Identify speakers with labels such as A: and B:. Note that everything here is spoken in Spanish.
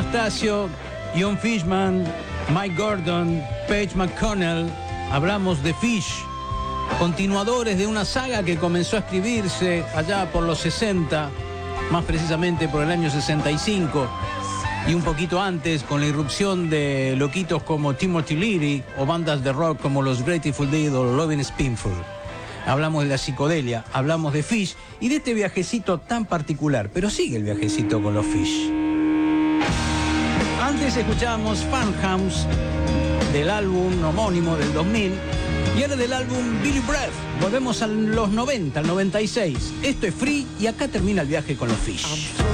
A: Anastasio, John Fishman, Mike Gordon, Paige McConnell. Hablamos de Fish, continuadores de una saga que comenzó a escribirse allá por los 60, más precisamente por el año 65, y un poquito antes con la irrupción de loquitos como Timothy Leary o bandas de rock como los Grateful Dead o Lovin' Spoonful. Hablamos de la psicodelia, hablamos de Fish y de este viajecito tan particular, pero sigue el viajecito con los Fish. Antes escuchábamos Farmhouse del álbum homónimo del 2000 y ahora del álbum Billy Breath. Volvemos a los 90, al 96. Esto es Free y acá termina el viaje con los Fish.